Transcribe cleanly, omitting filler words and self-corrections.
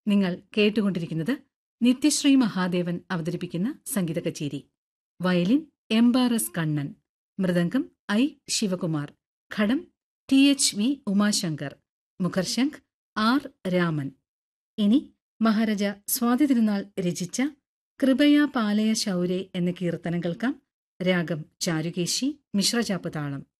നിങ്ങൾ കേട്ടുകൊണ്ടിരിക്കുന്നത് നിത്യശ്രീ മഹാദേവൻ അവതരിപ്പിക്കുന്ന സംഗീത കച്ചേരി. Violin എംബാറസ് Kannan, mridangam I Shivakumar, ghatam THV Umashankar, മുഖർശംഖ് R Raman. ഇനി മഹാരാജ സ്വാതി തിരുനാൾ രചിച്ച കൃപയാ പാലയ ശൗരേ എന്ന കീർത്തനം കേൾക്കാം. രാഗം ചാരുകേശി, മിശ്രചാപ്പ് താളം.